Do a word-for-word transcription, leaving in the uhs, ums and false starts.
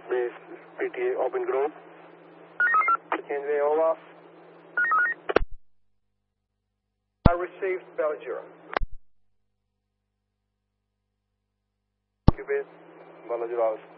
Base P T A Open Grove. Change over. I received Bell Zero. Base Bala Zero.